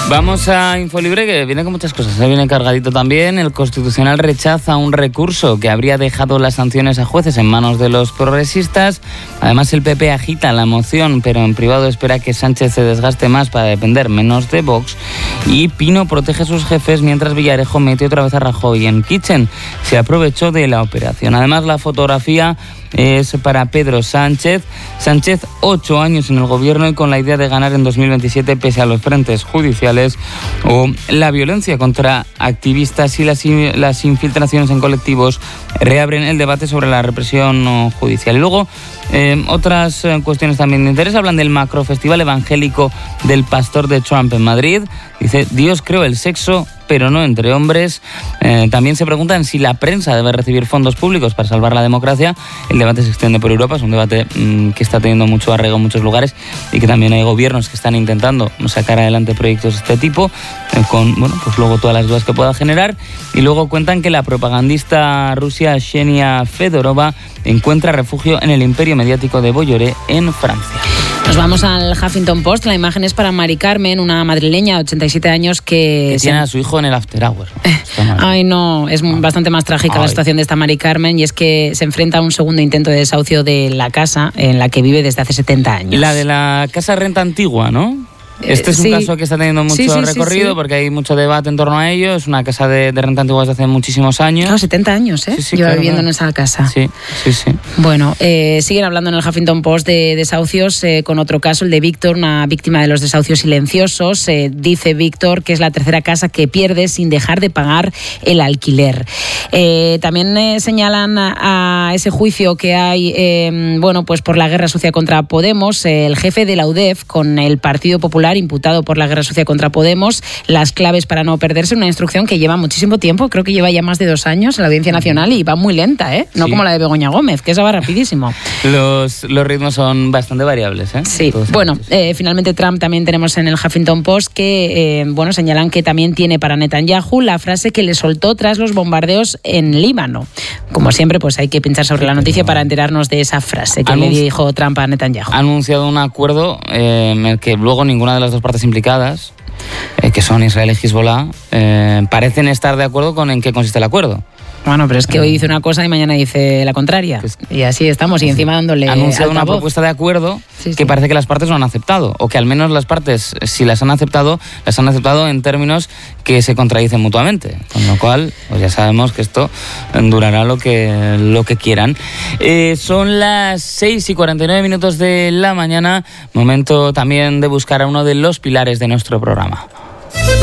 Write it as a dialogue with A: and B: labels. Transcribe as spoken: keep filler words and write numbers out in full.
A: Vamos a Infolibre, que viene con muchas cosas, se viene cargadito también. El Constitucional rechaza un recurso que habría dejado las sanciones a jueces en manos de los progresistas. Además, el P P agita la moción, pero en privado espera que Sánchez se desgaste más para depender menos de Vox. Y Pino protege a sus jefes mientras Villarejo mete otra vez a Rajoy en Kitchen. Se aprovechó de la operación. Además, la fotografía es para Pedro Sánchez. Sánchez, ocho años en el gobierno y con la idea de ganar en dos mil veintisiete pese a los frentes judiciales o la violencia contra activistas y las, las infiltraciones en colectivos reabren el debate sobre la represión judicial. Y luego, eh, otras cuestiones también de interés. Hablan del macrofestival evangélico del pastor de Trump en Madrid. Dice, Dios creó el sexo, pero no entre hombres. Eh, también se preguntan si la prensa debe recibir fondos públicos para salvar la democracia. El debate se extiende por Europa, es un debate mmm, que está teniendo mucho arraigo en muchos lugares y que también hay gobiernos que están intentando sacar adelante proyectos de este tipo, eh, con, bueno, pues luego todas las dudas que pueda generar. Y luego cuentan que la propagandista rusa Ksenia Fedorova encuentra refugio en el imperio mediático de Bolloré en Francia.
B: Nos vamos al Huffington Post. La imagen es para Mari Carmen, una madrileña de ochenta y siete años que...
A: Que tiene se... a su hijo en el after hour.
B: Ay, no, es no. bastante más trágica Ay. la situación de esta Mari Carmen, y es que se enfrenta a un segundo intento de desahucio de la casa en la que vive desde hace setenta años.
A: La de la casa renta antigua, ¿no? Este es un sí. caso que está teniendo mucho sí, sí, recorrido sí, sí. porque hay mucho debate en torno a ello. Es una casa de, de renta antigua desde hace muchísimos años.
B: No, setenta años, ¿eh? Sí, sí, Lleva claro, viviendo claro. en esa casa.
A: Sí, sí, sí.
B: Bueno, eh, siguen hablando en el Huffington Post de desahucios eh, con otro caso, el de Víctor, una víctima de los desahucios silenciosos. Eh, dice Víctor que es la tercera casa que pierde sin dejar de pagar el alquiler. Eh, también eh, señalan a, a ese juicio que hay, eh, bueno, pues por la guerra sucia contra Podemos. Eh, el jefe de la U D E F con el Partido Popular imputado por la guerra sucia contra Podemos, las claves para no perderse, una instrucción que lleva muchísimo tiempo, creo que lleva ya más de dos años en la Audiencia Nacional y va muy lenta, ¿eh? No sí. como la de Begoña Gómez, que esa va rapidísimo.
A: Los, los ritmos son bastante variables, ¿eh?
B: Sí, Todos bueno, eh, finalmente Trump también tenemos en el Huffington Post que, eh, bueno, señalan que también tiene para Netanyahu la frase que le soltó tras los bombardeos en Líbano. Como siempre, pues hay que pinchar sobre la noticia para enterarnos de esa frase que Anunci- le dijo Trump a Netanyahu.
A: Ha anunciado un acuerdo eh, en el que luego ninguna de las dos partes implicadas, eh, que son Israel y Hezbollah, eh, parecen estar de acuerdo con en qué consiste el acuerdo.
B: Bueno, pero es que hoy dice una cosa y mañana dice la contraria. Y así estamos, y encima dándole
A: Ha anunciado una propuesta de acuerdo sí, sí. que parece que las partes lo han aceptado, o que al menos las partes, si las han aceptado, las han aceptado en términos que se contradicen mutuamente. Con lo cual, pues ya sabemos que esto durará lo que, lo que quieran. Eh, son las seis y cuarenta y nueve minutos de la mañana, momento también de buscar a uno de los pilares de nuestro programa.